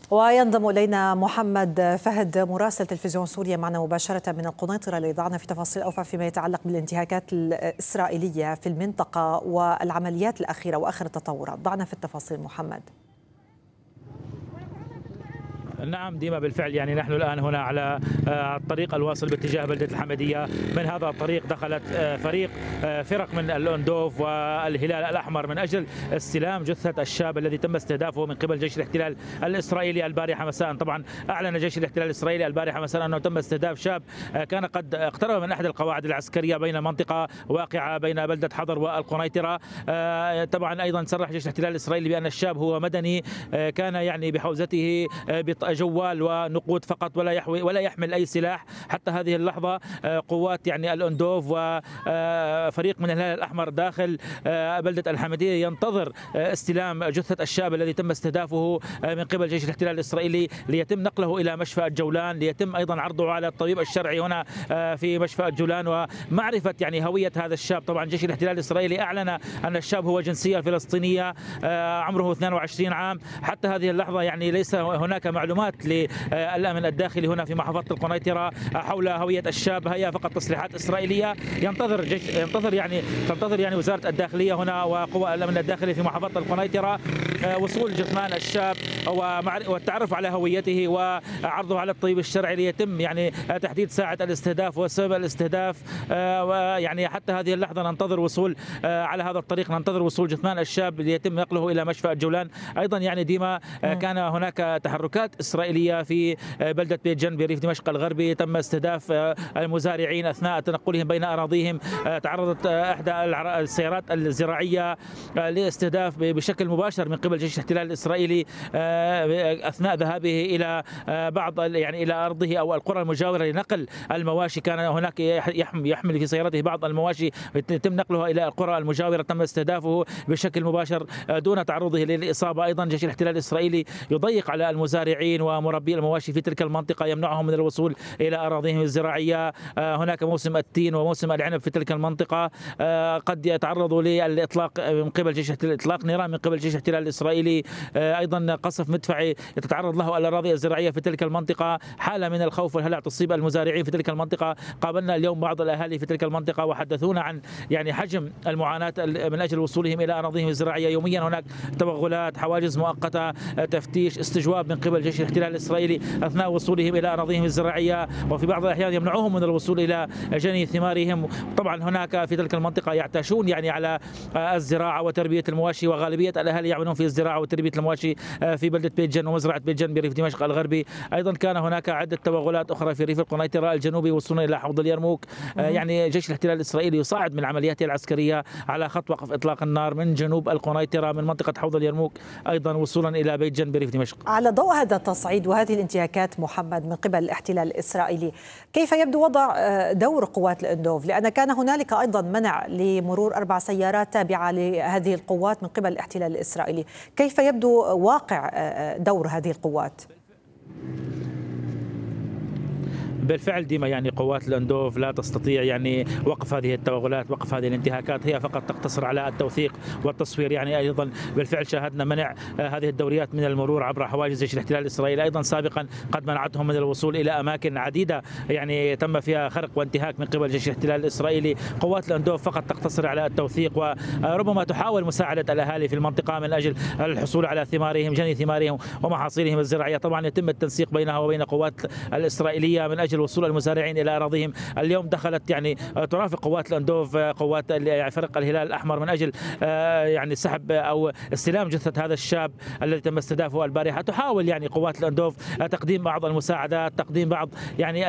وينضم إلينا محمد فهد مراسل تلفزيون سوريا معنا مباشرة من القنيطرة ليضعنا في تفاصيل أوفى فيما يتعلق بالانتهاكات الإسرائيلية في المنطقة والعمليات الأخيرة وآخر التطورات. ضعنا في التفاصيل محمد. نعم ديما، بالفعل يعني نحن الآن هنا على الطريق الواصل باتجاه بلدة الحمدية. من هذا الطريق دخلت فرق من الأندوف والهلال الأحمر من أجل استلام جثة الشاب الذي تم استهدافه من قبل جيش الاحتلال الإسرائيلي البارحة مساء. طبعا أعلن جيش الاحتلال الإسرائيلي البارحة مساء أنه تم استهداف شاب كان قد اقترب من أحد القواعد العسكرية بين المنطقة واقعة بين بلدة حضر والقنيطرة. طبعا أيضا صرح جيش الاحتلال الإسرائيلي بأن الشاب هو مدني، كان يعني بحوزته جوال ونقود فقط ولا يحمل أي سلاح. حتى هذه اللحظة قوات يعني الأندوف وفريق من الهلال الأحمر داخل بلدة الحمدية ينتظر استلام جثة الشاب الذي تم استهدافه من قبل جيش الاحتلال الإسرائيلي ليتم نقله إلى مشفى الجولان، ليتم أيضا عرضه على الطبيب الشرعي هنا في مشفى الجولان ومعرفة يعني هوية هذا الشاب. طبعا جيش الاحتلال الإسرائيلي أعلن أن الشاب هو جنسية فلسطينية، عمره 22 عام. حتى هذه اللحظة يعني ليس هناك معلومات للأمن الداخلي هنا في محافظة القنيطرة حول هوية الشاب، هي فقط تصريحات إسرائيلية. تنتظر يعني وزارة الداخلية هنا وقوى الأمن الداخلي في محافظة القنيطرة وصول جثمان الشاب والتعرف على هويته وعرضه على الطبيب الشرعي ليتم يعني تحديد ساعة الاستهداف وسبب الاستهداف. ويعني حتى هذه اللحظة ننتظر وصول على هذا الطريق، ننتظر وصول جثمان الشاب ليتم نقله إلى مشفى الجولان. أيضا يعني ديما كان هناك تحركات إسرائيلية في بلدة بيت جن بريف دمشق الغربي، تم استهداف المزارعين أثناء تنقلهم بين أراضيهم. تعرضت إحدى السيارات الزراعية لاستهداف بشكل مباشر من قبل جيش الاحتلال الإسرائيلي أثناء ذهابه إلى بعض يعني إلى أرضه أو القرى المجاورة لنقل المواشي. كان هناك يحمل في سيارته بعض المواشي يتم نقلها إلى القرى المجاورة، تم استهدافه بشكل مباشر دون تعرضه للإصابة. أيضا جيش الاحتلال الإسرائيلي يضيق على المزارعين ومربي المواشي في تلك المنطقة، يمنعهم من الوصول إلى أراضيهم الزراعية. هناك موسم التين وموسم العنب في تلك المنطقة، قد يتعرضوا للإطلاق من قبل جيش إطلاق نيران من قبل جيش الاحتلال الإسرائيلي. أيضا قصف مدفعي يتعرض له الأراضي الزراعية في تلك المنطقة. حالة من الخوف والهلع تصيب المزارعين في تلك المنطقة. قابلنا اليوم بعض الأهالي في تلك المنطقة وحدثونا عن يعني حجم المعاناة من أجل وصولهم إلى أراضيهم الزراعية. يوميا هناك توغلات، حواجز مؤقتة، تفتيش، استجواب من قبل جيش الاحتلال الإسرائيلي أثناء وصولهم إلى أراضيهم الزراعية، وفي بعض الأحيان يمنعوهم من الوصول إلى جني ثمارهم. طبعا هناك في تلك المنطقة يعتاشون يعني على الزراعة وتربية المواشي، وغالبية الأهالي يعملون في الزراعة وتربية المواشي في بلدة بيت جن ومزرعة بيت جن بريف دمشق الغربي. أيضا كان هناك عدة توغلات أخرى في ريف القنيطرة الجنوبي وصولا إلى حوض اليرموك. يعني جيش الاحتلال الإسرائيلي يصاعد من عملياته العسكرية على خط وقف إطلاق النار من جنوب القنيطرة من منطقة حوض اليرموك أيضا وصولا إلى بيت جن بريف دمشق. على ضوء هذا التصعيد وهذه الانتهاكات محمد من قبل الاحتلال الإسرائيلي، كيف يبدو وضع دور قوات الأندوف؟ لأن كان هنالك أيضا منع لمرور 4 سيارات تابعة لهذه القوات من قبل الاحتلال الإسرائيلي، كيف يبدو واقع دور هذه القوات؟ بالفعل ديما يعني قوات الأندوف لا تستطيع يعني وقف هذه التوغلات، وقف هذه الانتهاكات، هي فقط تقتصر على التوثيق والتصوير. يعني أيضا بالفعل شاهدنا منع هذه الدوريات من المرور عبر حواجز جيش الاحتلال الإسرائيلي. أيضا سابقا قد منعتهم من الوصول إلى أماكن عديدة يعني تم فيها خرق وانتهاك من قبل جيش الاحتلال الإسرائيلي. قوات الأندوف فقط تقتصر على التوثيق، وربما تحاول مساعدة الأهالي في المنطقة من أجل الحصول على ثمارهم، جني ثمارهم ومحاصيلهم الزراعية. طبعا يتم التنسيق بينها وبين قوات الإسرائيلية من أجل وصول المزارعين إلى أراضيهم. اليوم دخلت يعني ترافق قوات الأندوف قوات فريق الهلال الأحمر من أجل يعني سحب أو استلام جثة هذا الشاب الذي تم استهدافه البارحة. تحاول يعني قوات الأندوف تقديم بعض المساعدات، تقديم بعض يعني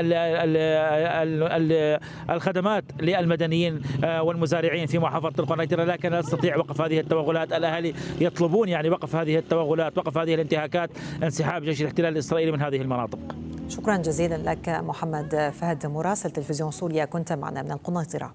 الخدمات للمدنيين والمزارعين في محافظة القنيطرة، لكن لا تستطيع وقف هذه التوغلات. الأهالي يطلبون يعني وقف هذه التوغلات، وقف هذه الانتهاكات، انسحاب جيش الاحتلال الإسرائيلي من هذه المناطق. شكرا جزيلا لك محمد فهد مراسل تلفزيون سوريا، كنت معنا من القنيطرة.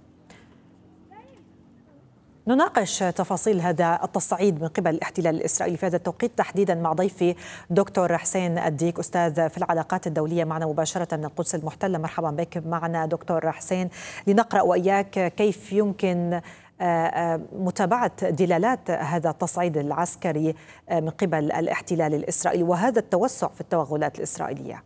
نناقش تفاصيل هذا التصعيد من قبل الاحتلال الإسرائيلي في هذا التوقيت تحديدا مع ضيفي دكتور حسين الديك، أستاذ في العلاقات الدولية، معنا مباشرة من القدس المحتلة. مرحبا بك معنا دكتور حسين، لنقرأ وإياك كيف يمكن متابعة دلالات هذا التصعيد العسكري من قبل الاحتلال الإسرائيلي وهذا التوسع في التوغلات الإسرائيلية؟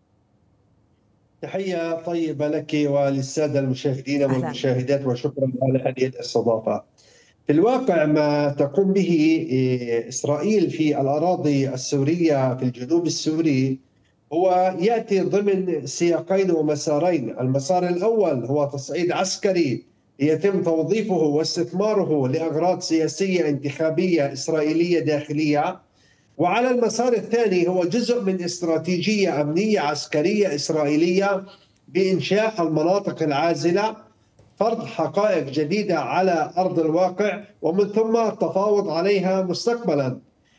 تحية طيبة لك وللسادة المشاهدين والمشاهدات، وشكرا على هذه الاستضافة. في الواقع ما تقوم به إسرائيل في الأراضي السورية في الجنوب السوري هو يأتي ضمن سياقين ومسارين. المسار الأول هو تصعيد عسكري يتم توظيفه واستثماره لأغراض سياسية انتخابية إسرائيلية داخلية، وعلى المسار الثاني هو جزء من استراتيجية أمنية عسكرية إسرائيلية بإنشاء المناطق العازلة، فرض حقائق جديدة على أرض الواقع، ومن ثم التفاوض عليها مستقبلا.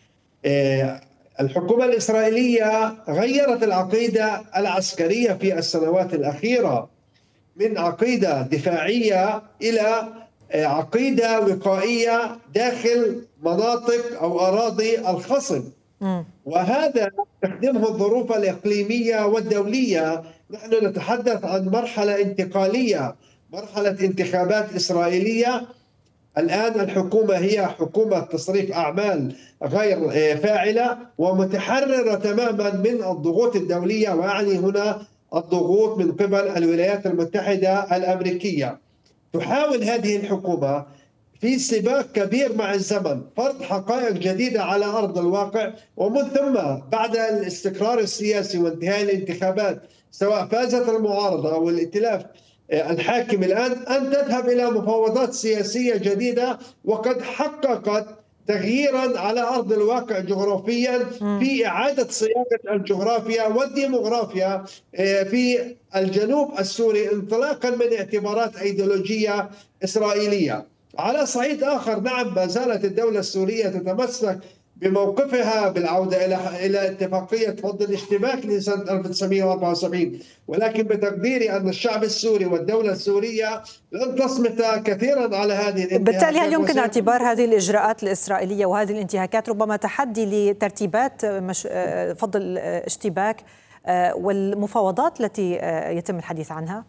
الحكومة الإسرائيلية غيرت العقيدة العسكرية في السنوات الأخيرة من عقيدة دفاعية إلى عقيدة وقائية داخل مناطق أو أراضي الخصم، وهذا تخدمه الظروف الإقليمية والدولية. نحن نتحدث عن مرحلة انتقالية، مرحلة انتخابات إسرائيلية. الآن الحكومة هي حكومة تصريف أعمال غير فاعلة ومتحررة تماما من الضغوط الدولية، وأعني هنا الضغوط من قبل الولايات المتحدة الأمريكية. تحاول هذه الحكومة في سباق كبير مع الزمن فرض حقائق جديدة على أرض الواقع، ومن ثم بعد الاستقرار السياسي وانتهاء الانتخابات، سواء فازت المعارضة أو الائتلاف الحاكم الآن، أن تذهب إلى مفاوضات سياسية جديدة، وقد حققت تغييرا على أرض الواقع جغرافيا في إعادة صياغة الجغرافيا والديموغرافيا في الجنوب السوري، انطلاقا من اعتبارات أيديولوجية إسرائيلية. على صعيد آخر، نعم، ما زالت الدولة السورية تتمسك بموقفها بالعودة إلى اتفاقية فض الاشتباك لسنة 1974، ولكن بتقديري أن الشعب السوري والدولة السورية لن تصمت كثيرا على هذه الانتهاكات. بالتالي هل يمكن اعتبار هذه الإجراءات الإسرائيلية وهذه الانتهاكات ربما تحدي لترتيبات فض الاشتباك والمفاوضات التي يتم الحديث عنها؟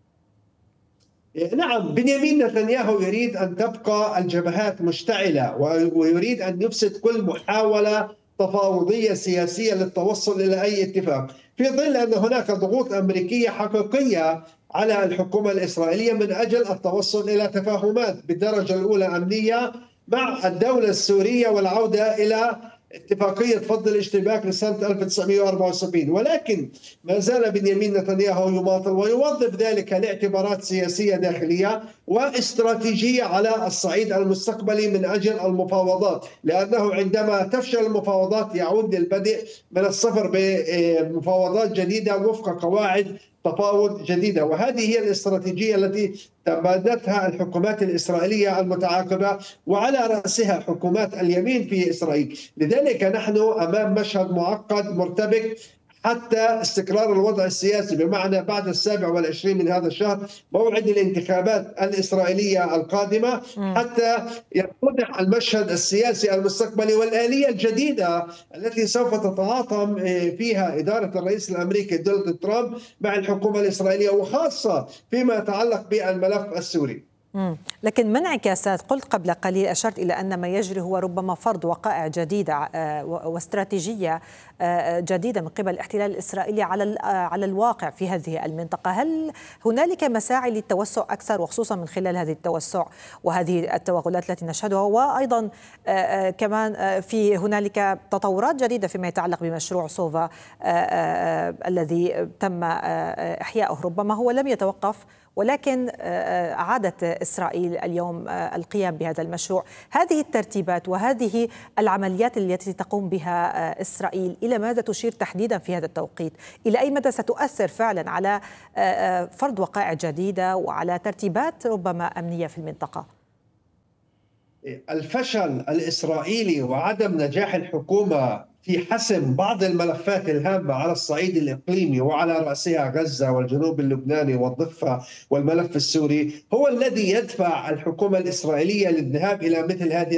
نعم، بنيامين نتنياهو يريد أن تبقى الجبهات مشتعلة، ويريد أن يفسد كل محاولة تفاوضية سياسية للتوصل إلى أي اتفاق، في ظل أن هناك ضغوط أمريكية حقيقية على الحكومة الإسرائيلية من أجل التوصل إلى تفاهمات بالدرجة الأولى أمنية مع الدولة السورية والعودة إلى اتفاقية فض الاشتباك لسنة 1974. ولكن ما زال بنيامين نتنياهو يماطل ويوظف ذلك لاعتبارات سياسية داخلية واستراتيجية على الصعيد المستقبلي من أجل المفاوضات، لأنه عندما تفشل المفاوضات يعود للبدء من الصفر بمفاوضات جديدة وفق قواعد تفاوض جديدة. وهذه هي الاستراتيجية التي تبنتها الحكومات الإسرائيلية المتعاقبة، وعلى رأسها حكومات اليمين في إسرائيل. لذلك نحن أمام مشهد معقد مرتبك حتى استقرار الوضع السياسي، بمعنى بعد 27 من هذا الشهر موعد الانتخابات الإسرائيلية القادمة، حتى يتضح المشهد السياسي المستقبلي والآلية الجديدة التي سوف تتعاطى فيها إدارة الرئيس الأمريكي دونالد ترامب مع الحكومة الإسرائيلية، وخاصة فيما يتعلق بالملف السوري. لكن من انعكاسات، قلت قبل قليل، أشرت إلى أن ما يجري هو ربما فرض وقائع جديدة واستراتيجية جديدة من قبل الاحتلال الإسرائيلي على الواقع في هذه المنطقة. هل هنالك مساعي للتوسع أكثر، وخصوصا من خلال هذه التوسع وهذه التوغلات التي نشهدها، وأيضا كمان في هنالك تطورات جديدة فيما يتعلق بمشروع سوفا الذي تم إحياؤه، ربما هو لم يتوقف ولكن عادت إسرائيل اليوم القيام بهذا المشروع. هذه الترتيبات وهذه العمليات التي تقوم بها إسرائيل إلى ماذا تشير تحديدا في هذا التوقيت؟ إلى أي مدى ستؤثر فعلا على فرض وقائع جديدة وعلى ترتيبات ربما أمنية في المنطقة؟ الفشل الإسرائيلي وعدم نجاح الحكومة في حسم بعض الملفات الهامة على الصعيد الإقليمي، وعلى رأسها غزة والجنوب اللبناني والضفة والملف السوري، هو الذي يدفع الحكومة الإسرائيلية للذهاب إلى مثل هذه